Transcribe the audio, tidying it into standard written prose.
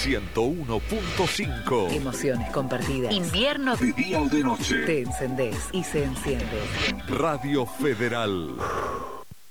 101.5. Emociones compartidas. Invierno De día o de noche. te encendés y se enciende. Radio Federal.